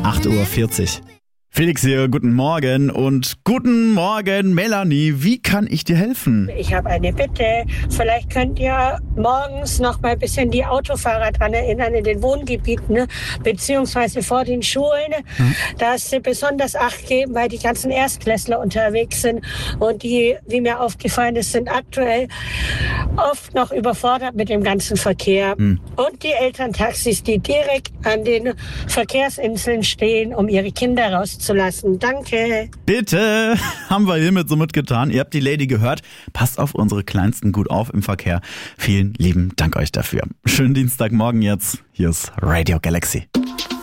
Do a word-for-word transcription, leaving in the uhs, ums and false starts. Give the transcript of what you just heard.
acht Uhr vierzig. Felix hier, guten Morgen und guten Morgen, Melanie. Wie kann ich dir helfen? Ich habe eine Bitte. Vielleicht könnt ihr morgens noch mal ein bisschen die Autofahrer dran erinnern in den Wohngebieten, ne? Beziehungsweise vor den Schulen, hm. dass sie besonders Acht geben, weil die ganzen Erstklässler unterwegs sind und die, wie mir aufgefallen ist, sind aktuell oft noch überfordert mit dem ganzen Verkehr. Hm. Und die Elterntaxis, die direkt an den Verkehrsinseln stehen, um ihre Kinder rauszulassen. Danke. Bitte, haben wir hiermit so mitgetan. Ihr habt die Lady gehört. Passt auf unsere Kleinsten gut auf im Verkehr. Vielen lieben Dank euch dafür. Schönen Dienstagmorgen jetzt. Hier ist Radio Galaxy.